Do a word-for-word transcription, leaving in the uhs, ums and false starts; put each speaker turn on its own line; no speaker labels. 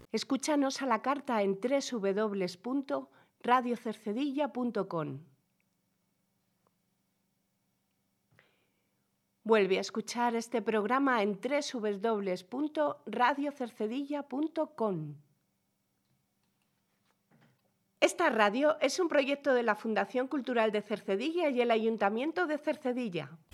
Escúchanos a la carta en doble u doble u doble u punto radio cercedilla punto com. Vuelve a escuchar este programa en doble u doble u doble u punto radio cercedilla punto com. Esta radio es un proyecto de la Fundación Cultural de Cercedilla y el Ayuntamiento de Cercedilla.